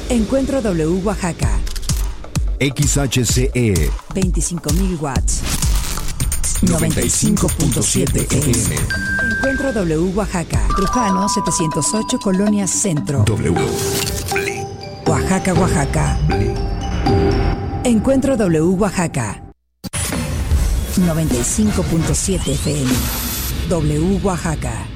Encuentro W Oaxaca. XHCE 25.000 watts. 95.7 FM. Encuentro W Oaxaca. Trujano 708, Colonia Centro. W. Oaxaca, Oaxaca. Encuentro W Oaxaca. 95.7 FM. W Oaxaca.